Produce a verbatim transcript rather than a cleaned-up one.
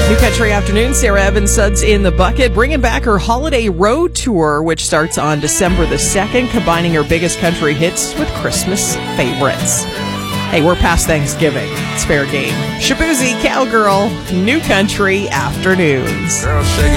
New Country Afternoon, Sarah Evans Suds in the bucket, bringing back her holiday road tour, which starts on December the second, combining her biggest country hits with Christmas favorites. Hey, we're past Thanksgiving. It's fair game. Shaboozey, Cowgirl, New Country Afternoons. Girl, shake it.